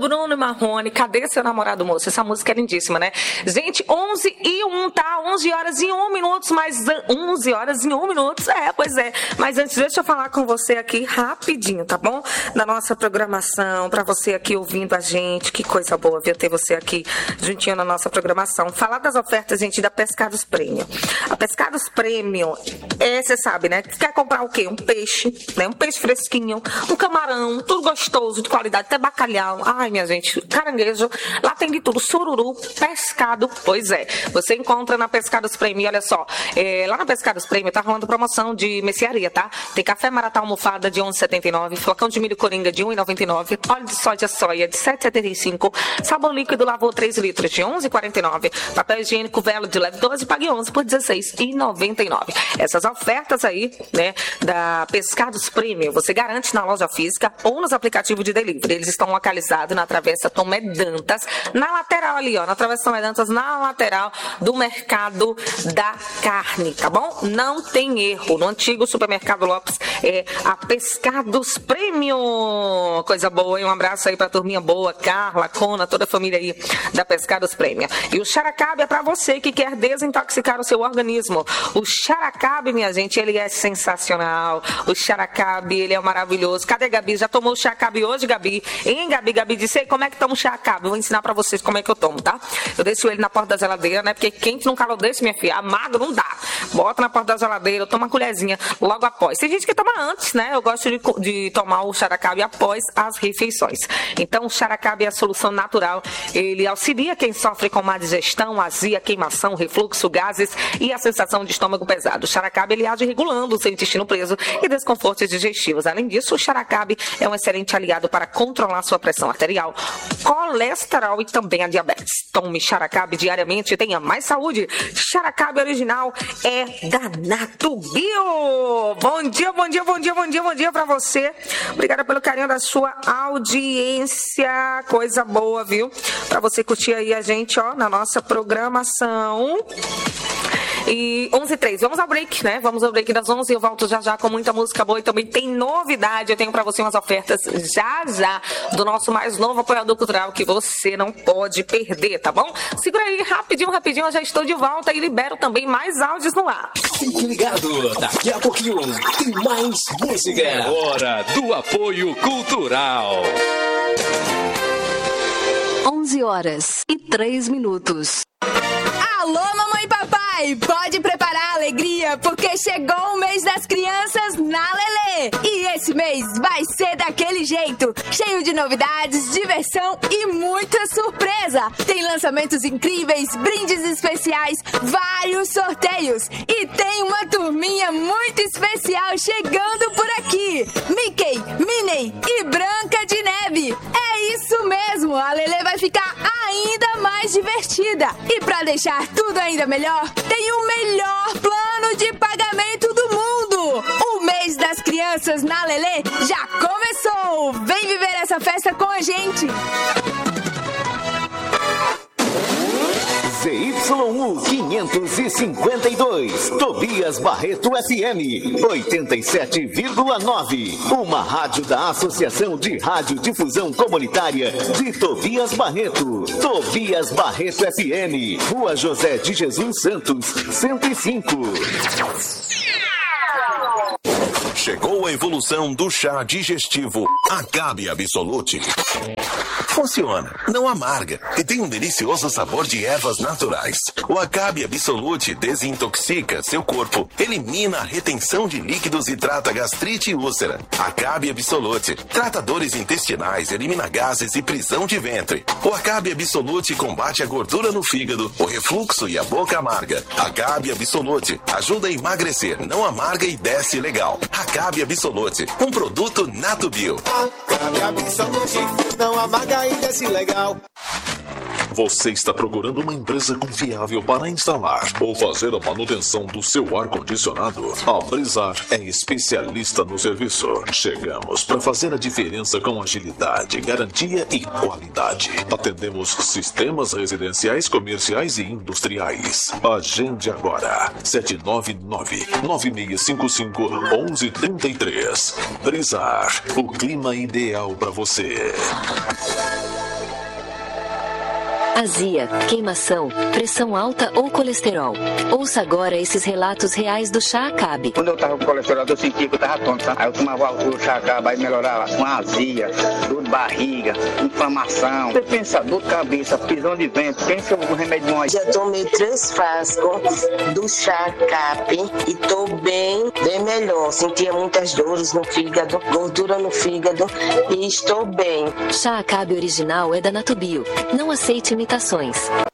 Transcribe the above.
Bruno e Marrone, Cadê Seu Namorado, Moço? Essa música é lindíssima, né? Gente, 11h01, tá? 11 horas e 1 minuto, mas 11 horas e 1 minuto, pois é. Mas antes, deixa eu falar com você aqui rapidinho, tá bom? Da nossa programação, pra você aqui ouvindo a gente, que coisa boa, viu, ter você aqui juntinho na nossa programação. Falar das ofertas, gente, da Pescados Premium. A Pescados Premium, você sabe, né? Quer comprar o quê? Um peixe, né? Um peixe fresquinho, um camarão, tudo gostoso, de qualidade, até bacalhau. Ai, minha gente, caranguejo, lá tem de tudo, sururu, pescado, pois é. Você encontra na Pescados Premium, olha só, lá na Pescados Premium tá rolando promoção de mercearia, tá? Tem café maratá almofada de 11,79, flocão de milho coringa de 1,99, óleo de soja de 7,75, sabão líquido Lavô 3 litros de 11,49, papel higiênico Velo de leve 12, pague 11 por 16,99. Essas ofertas aí, né, da Pescados Premium, você garante na loja física ou nos aplicativos de delivery. Eles estão localizados na Travessa Tomé Dantas, na lateral ali, ó, na Travessa Tomé Dantas, na lateral do Mercado da Carne, tá bom? Não tem erro. No antigo Supermercado Lopes é a Pescados Premium. Coisa boa, hein? Um abraço aí pra turminha boa, Carla, Cona, toda a família aí da Pescados Premium. E o Xaracabe é pra você que quer desintoxicar o seu organismo. O Xaracabe, minha gente, ele é sensacional. O Xaracabe, ele é maravilhoso. Cadê Gabi? Já tomou o Xaracabe hoje, Gabi? Hein, Gabi? Gabi disse, ei, como é que toma o Xaracabe? Eu vou ensinar pra vocês como é que eu tomo, tá? Eu deixo ele na porta da geladeira, né? Porque quente num calor desse, minha filha, amargo não dá. Bota na porta da geladeira, toma uma colherzinha logo após. Tem gente que toma antes, né? Eu gosto de tomar o Xaracabe após as refeições. Então, o Xaracabe é a solução natural. Ele auxilia quem sofre com má digestão, azia, queimação, refluxo, gases e a sensação de estômago pesado. O Xaracabe, ele age regulando o seu intestino preso e desconfortos digestivos. Além disso, o Xaracabe é um excelente aliado para controlar sua pressão arterial, colesterol e também a diabetes. Tome Xaracabe diariamente e tenha mais saúde. Xaracabe original é da Natubio. Bom dia, bom dia, bom dia, bom dia, bom dia pra você. Obrigada pelo carinho da sua audiência. Coisa boa, viu? Pra você curtir aí a gente, ó, na nossa programação. E 11h03, vamos ao break, né? Vamos ao break das 11h. Eu volto já já com muita música boa e também tem novidade. Eu tenho pra você umas ofertas já do nosso mais novo apoiador cultural que você não pode perder, tá bom? Segura aí, rapidinho, eu já estou de volta e libero também mais áudios no ar. Fique ligado, daqui a pouquinho tem mais música. É hora do apoio cultural. 11h03. Alô, mamãe e papai, pode preparar a alegria, porque chegou o mês das crianças na Lelê. E esse mês vai ser daquele jeito, cheio de novidades, diversão e muita surpresa. Tem lançamentos incríveis, brindes especiais, vários sorteios. E tem uma turminha muito especial chegando por aqui. Mickey, Minnie e Branca de Neve. É isso mesmo, a Lelê vai ficar ainda mais divertida. E pra deixar tudo ainda melhor, tem o melhor plano de pagamento do mundo. O mês das crianças na Lelê já começou. Vem viver essa festa com a gente. ZYU 552, Tobias Barreto FM 87,9. Uma rádio da Associação de Radiodifusão Comunitária de Tobias Barreto. Tobias Barreto FM, Rua José de Jesus Santos, 105. Chegou a evolução do chá digestivo Acabe Absolute. Funciona, não amarga e tem um delicioso sabor de ervas naturais. O Acabe Absolute desintoxica seu corpo, elimina a retenção de líquidos e trata gastrite e úlcera. Acabe Absolute trata dores intestinais, elimina gases e prisão de ventre. O Acabe Absolute combate a gordura no fígado, o refluxo e a boca amarga. Acabe Absolute ajuda a emagrecer, não amarga e desce legal. Acabe Absolute, um produto Natubio. Acabe Absolute, não amarga e desce legal. Você está procurando uma empresa confiável para instalar ou fazer a manutenção do seu ar-condicionado? A Brizar é especialista no serviço. Chegamos para fazer a diferença com agilidade, garantia e qualidade. Atendemos sistemas residenciais, comerciais e industriais. Agende agora. 799-9655-1133. Brizar, o clima ideal para você. azia, queimação, pressão alta ou colesterol. Ouça agora esses relatos reais do Chá Acabe. Quando eu tava com colesterol, eu sentia que eu tava tonto, tá? Aí eu tomava o Chá Acabe, aí melhorava com azia, dor de barriga, inflamação. Você pensa, dor de cabeça, prisão de vento, pensa o remédio bom aí. Já tomei 3 frascos do Chá Acabe e tô bem melhor. Sentia muitas dores no fígado, gordura no fígado e estou bem. Chá Acabe original é da Natubio. Não aceite imitações.